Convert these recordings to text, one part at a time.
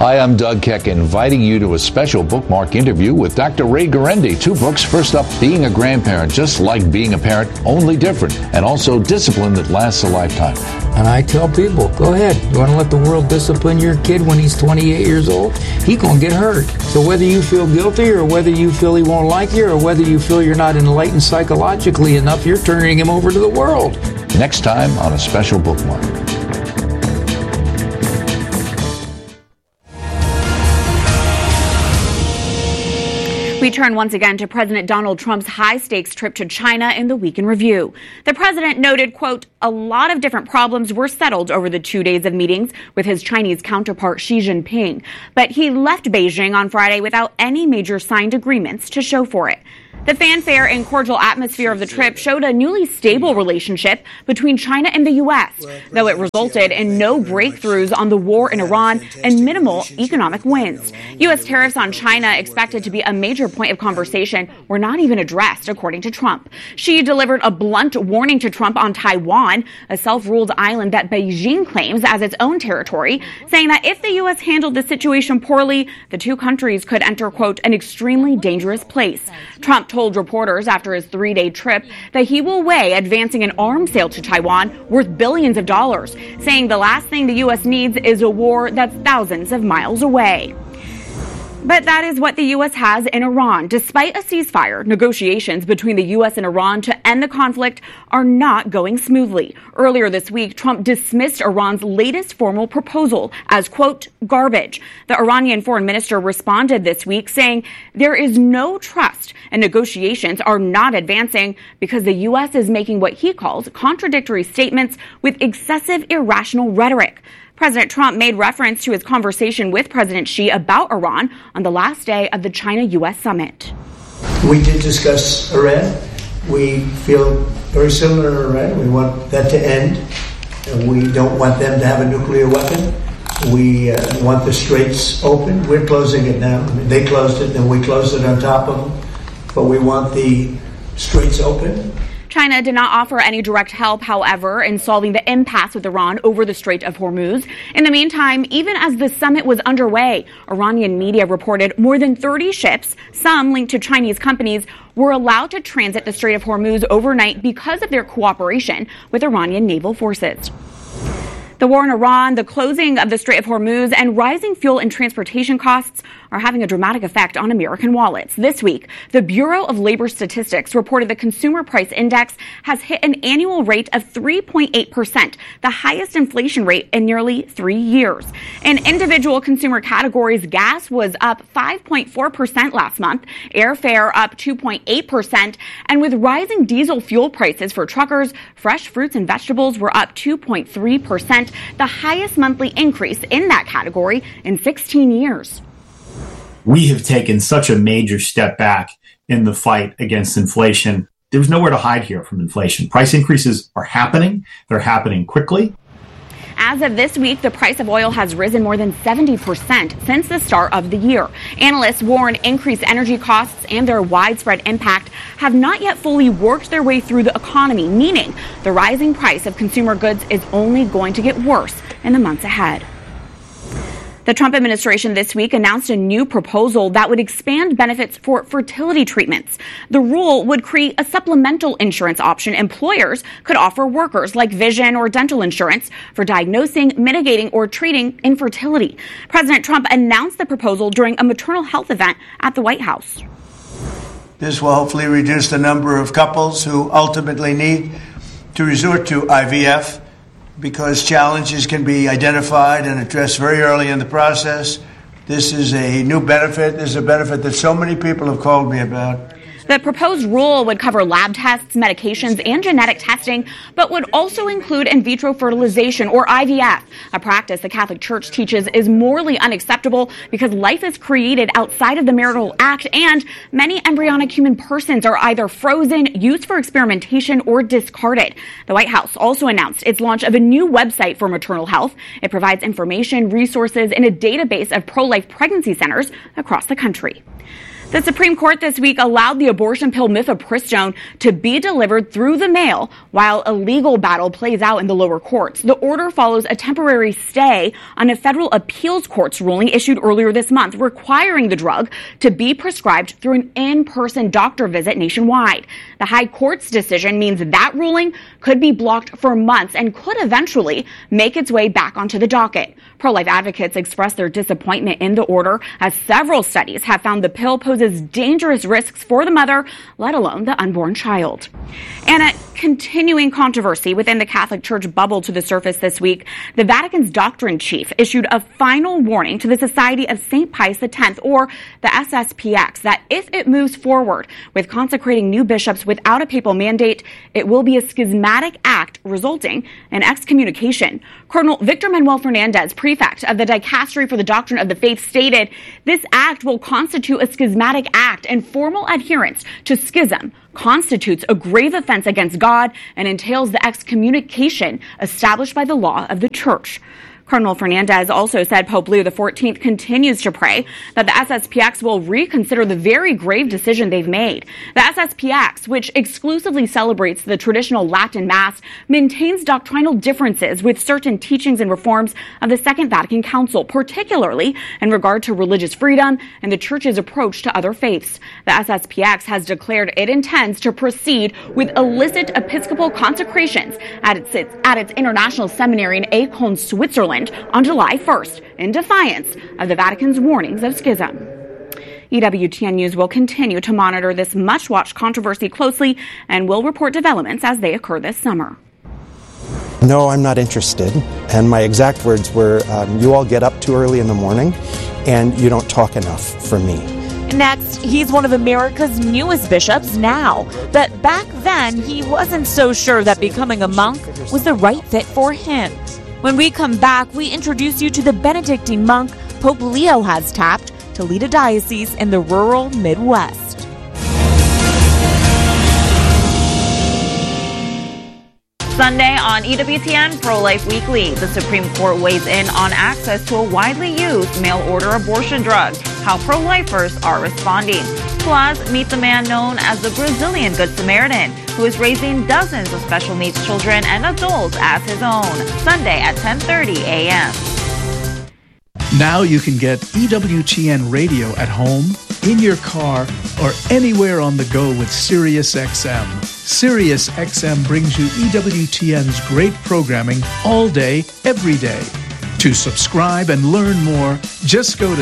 Hi, I'm Doug Keck, inviting you to a special bookmark interview with Dr. Ray Guarendi. 2 books. First up, Being a Grandparent, Just Like Being a Parent, Only Different, and also Discipline That Lasts a Lifetime. And I tell people, go ahead. You want to let the world discipline your kid when he's 28 years old? He's going to get hurt. So whether you feel guilty or whether you feel he won't like you or whether you feel you're not enlightened psychologically enough, you're turning him over to the world. Next time on a special bookmark. We turn once again to President Donald Trump's high-stakes trip to China in the week in review. The president noted, quote, a lot of different problems were settled over the 2 days of meetings with his Chinese counterpart Xi Jinping. But he left Beijing on Friday without any major signed agreements to show for it. The fanfare and cordial atmosphere of the trip showed a newly stable relationship between China and the U.S., though it resulted in no breakthroughs on the war in Iran and minimal economic wins. U.S. tariffs on China, expected to be a major point of conversation, were not even addressed, according to Trump. Xi delivered a blunt warning to Trump on Taiwan, a self-ruled island that Beijing claims as its own territory, saying that if the U.S. handled the situation poorly, the two countries could enter, quote, an extremely dangerous place. Trump told reporters after his 3-day trip that he will weigh advancing an arms sale to Taiwan worth billions of dollars, saying the last thing the U.S. needs is a war that's thousands of miles away. But that is what the U.S. has in Iran. Despite a ceasefire, negotiations between the U.S. and Iran to end the conflict are not going smoothly. Earlier this week, Trump dismissed Iran's latest formal proposal as, quote, garbage. The Iranian foreign minister responded this week saying there is no trust and negotiations are not advancing because the U.S. is making what he calls contradictory statements with excessive irrational rhetoric. President Trump made reference to his conversation with President Xi about Iran on the last day of the China-U.S. summit. We did discuss Iran. We feel very similar to Iran. We want that to end. We don't want them to have a nuclear weapon. We want the straits open. We're closing it now. They closed it, then we closed it on top of them. But we want the straits open. China did not offer any direct help, however, in solving the impasse with Iran over the Strait of Hormuz. In the meantime, even as the summit was underway, Iranian media reported more than 30 ships, some linked to Chinese companies, were allowed to transit the Strait of Hormuz overnight because of their cooperation with Iranian naval forces. The war in Iran, the closing of the Strait of Hormuz, and rising fuel and transportation costs are having a dramatic effect on American wallets. This week, the Bureau of Labor Statistics reported the Consumer Price Index has hit an annual rate of 3.8%, the highest inflation rate in nearly 3 years. In individual consumer categories, gas was up 5.4% last month, airfare up 2.8%, and with rising diesel fuel prices for truckers, fresh fruits and vegetables were up 2.3%, the highest monthly increase in that category in 16 years. We have taken such a major step back in the fight against inflation. There's nowhere to hide here from inflation. Price increases are happening. They're happening quickly. As of this week, the price of oil has risen more than 70% since the start of the year. Analysts warn increased energy costs and their widespread impact have not yet fully worked their way through the economy, meaning the rising price of consumer goods is only going to get worse in the months ahead. The Trump administration this week announced a new proposal that would expand benefits for fertility treatments. The rule would create a supplemental insurance option employers could offer workers, like vision or dental insurance, for diagnosing, mitigating, or treating infertility. President Trump announced the proposal during a maternal health event at the White House. This will hopefully reduce the number of couples who ultimately need to resort to IVF, because challenges can be identified and addressed very early in the process. This is a new benefit. This is a benefit that so many people have called me about. The proposed rule would cover lab tests, medications, and genetic testing, but would also include in vitro fertilization, or IVF, a practice the Catholic Church teaches is morally unacceptable because life is created outside of the marital act, and many embryonic human persons are either frozen, used for experimentation, or discarded. The White House also announced its launch of a new website for maternal health. It provides information, resources, and a database of pro-life pregnancy centers across the country. The Supreme Court this week allowed the abortion pill mifepristone to be delivered through the mail while a legal battle plays out in the lower courts. The order follows a temporary stay on a federal appeals court's ruling issued earlier this month requiring the drug to be prescribed through an in-person doctor visit nationwide. The High Court's decision means that ruling could be blocked for months and could eventually make its way back onto the docket. Pro-life advocates expressed their disappointment in the order as several studies have found the pill poses dangerous risks for the mother, let alone the unborn child. And a continuing controversy within the Catholic Church bubbled to the surface this week. The Vatican's doctrine chief issued a final warning to the Society of St. Pius X, or the SSPX, that if it moves forward with consecrating new bishops without a papal mandate, it will be a schismatic act resulting in excommunication. Cardinal Victor Manuel Fernandez, prefect of the Dicastery for the Doctrine of the Faith, stated, "This act will constitute a schismatic act, and formal adherence to schism constitutes a grave offense against God and entails the excommunication established by the law of the Church." Cardinal Fernandez also said Pope Leo XIV continues to pray that the SSPX will reconsider the very grave decision they've made. The SSPX, which exclusively celebrates the traditional Latin Mass, maintains doctrinal differences with certain teachings and reforms of the Second Vatican Council, particularly in regard to religious freedom and the Church's approach to other faiths. The SSPX has declared it intends to proceed with illicit episcopal consecrations at its international seminary in Aachen, Switzerland, on July 1st, in defiance of the Vatican's warnings of schism. EWTN News will continue to monitor this much-watched controversy closely and will report developments as they occur this summer. No, I'm not interested. And my exact words were, you all get up too early in the morning and you don't talk enough for me. Next, he's one of America's newest bishops now, but back then he wasn't so sure that becoming a monk was the right fit for him. When we come back, we introduce you to the Benedictine monk Pope Leo has tapped to lead a diocese in the rural Midwest. Sunday on EWTN Pro-Life Weekly, the Supreme Court weighs in on access to a widely used mail-order abortion drug, how pro-lifers are responding. Plus, meet the man known as the Brazilian Good Samaritan, who is raising dozens of special needs children and adults as his own. Sunday at 10:30 a.m. Now you can get EWTN radio at home, in your car, or anywhere on the go with SiriusXM. SiriusXM brings you EWTN's great programming all day, every day. To subscribe and learn more, just go to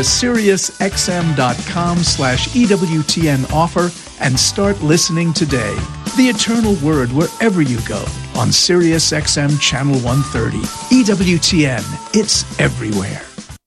SiriusXM.com/EWTN offer and start listening today. The Eternal Word wherever you go on SiriusXM Channel 130. EWTN, it's everywhere.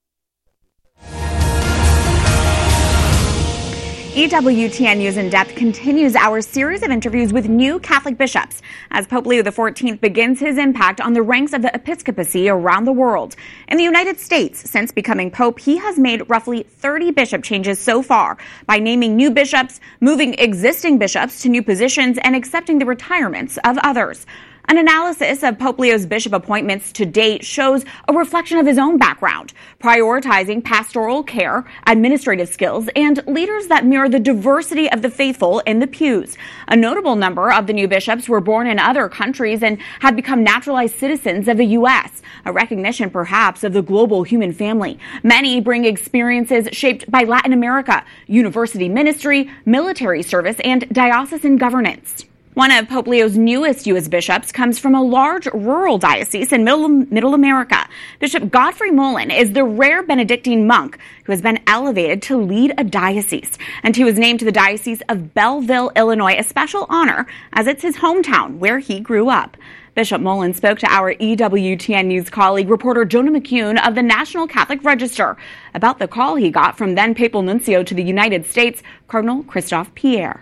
EWTN News in Depth continues our series of interviews with new Catholic bishops as Pope Leo XIV begins his impact on the ranks of the episcopacy around the world. In the United States, since becoming Pope, he has made roughly 30 bishop changes so far by naming new bishops, moving existing bishops to new positions, and accepting the retirements of others. An analysis of Pope Leo's bishop appointments to date shows a reflection of his own background, prioritizing pastoral care, administrative skills, and leaders that mirror the diversity of the faithful in the pews. A notable number of the new bishops were born in other countries and have become naturalized citizens of the U.S., a recognition perhaps of the global human family. Many bring experiences shaped by Latin America, university ministry, military service, and diocesan governance. One of Pope Leo's newest U.S. bishops comes from a large rural diocese in Middle America. Bishop Godfrey Mullen is the rare Benedictine monk who has been elevated to lead a diocese, and he was named to the Diocese of Belleville, Illinois, a special honor as it's his hometown where he grew up. Bishop Mullen spoke to our EWTN News colleague, reporter Jonah McCune of the National Catholic Register, about the call he got from then Papal Nuncio to the United States, Cardinal Christophe Pierre.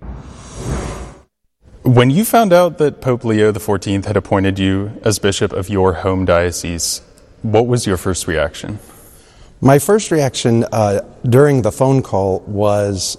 When you found out that Pope Leo XIV had appointed you as bishop of your home diocese, what was your first reaction? My first reaction during the phone call was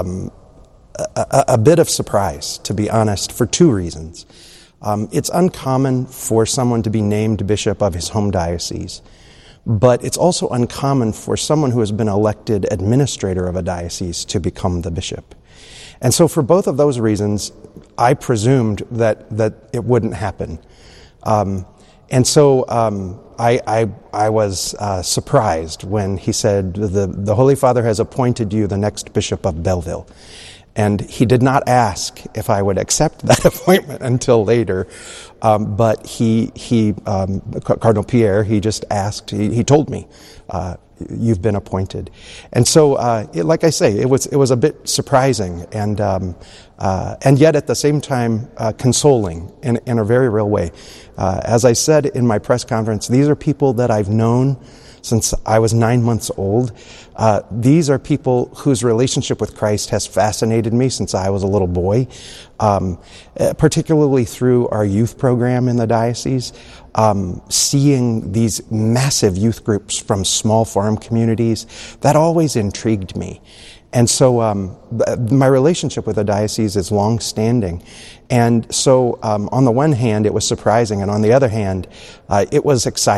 a bit of surprise, to be honest, for two reasons. It's uncommon for someone to be named bishop of his home diocese, But it's also uncommon for someone who has been elected administrator of a diocese to become the bishop. And so for both of those reasons, I presumed that it wouldn't happen. And so I was surprised when he said, the Holy Father has appointed you the next Bishop of Belleville. And he did not ask if I would accept that appointment until later. But Cardinal Pierre, he just asked, he told me, you've been appointed. And so, like I say, it was a bit surprising and yet at the same time consoling in a very real way. As I said in my press conference, these are people that I've known since I was 9 months old. These are people whose relationship with Christ has fascinated me since I was a little boy, particularly through our youth program in the diocese. Seeing these massive youth groups from small farm communities, that always intrigued me. And so my relationship with the diocese is long-standing. And so on the one hand, it was surprising, and on the other hand, it was exciting.